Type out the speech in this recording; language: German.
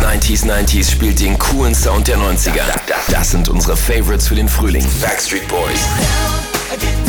90s spielt den coolen Sound der 90er. Das sind unsere Favorites für den Frühling. Backstreet Boys.